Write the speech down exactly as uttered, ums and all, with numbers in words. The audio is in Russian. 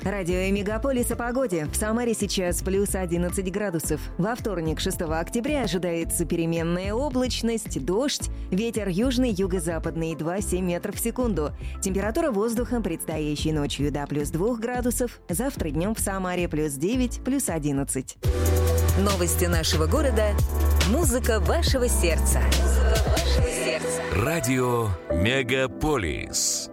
Радио Мегаполис о погоде. В Самаре сейчас плюс одиннадцать градусов. Во вторник, шестого октября, ожидается переменная облачность, дождь, ветер южный, юго-западный два целых семь метров в секунду. Температура воздуха предстоящей ночью до плюс двух градусов. Завтра днем в Самаре плюс девять, плюс одиннадцать. Новости нашего города. Музыка вашего сердца. Музыка вашего сердца. Радио Мегаполис.